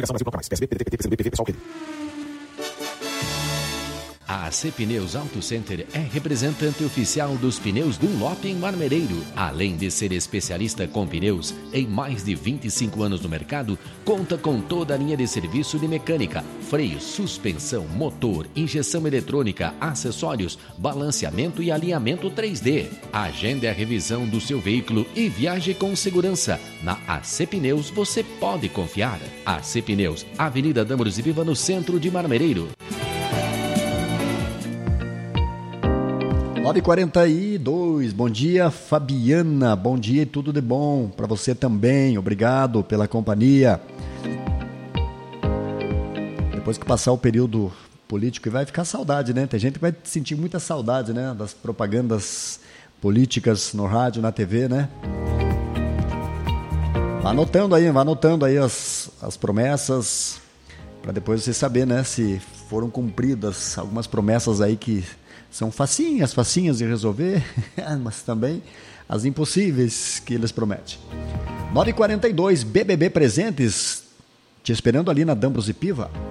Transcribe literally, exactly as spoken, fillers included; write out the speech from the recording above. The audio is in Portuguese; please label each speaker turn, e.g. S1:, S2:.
S1: Coligação Brasil Proclamais. P S B, P D T, P T, P C B, P V, Pessoal, P D.
S2: A A C Pneus Auto Center é representante oficial dos pneus Dunlop em Marmereiro. Além de ser especialista com pneus em mais de vinte e cinco anos no mercado, conta com toda a linha de serviço de mecânica, freio, suspensão, motor, injeção eletrônica, acessórios, balanceamento e alinhamento três D. Agende a revisão do seu veículo e viaje com segurança. Na A C Pneus você pode confiar. A C Pneus, Avenida Dâmaros e Viva, no centro de Marmereiro.
S3: nove e quarenta e dois, bom dia Fabiana, bom dia e tudo de bom para você também, obrigado pela companhia. Depois que passar o período político, vai ficar saudade, né? Tem gente que vai sentir muita saudade, né? Das propagandas políticas no rádio, na T V, né? Vá anotando aí, vá anotando aí as, as promessas, para depois você saber, né? Se foram cumpridas algumas promessas aí que são facinhas, facinhas de resolver, mas também as impossíveis que eles prometem. nove e quarenta e dois, B B B Presentes, te esperando ali na Dambros e Piva.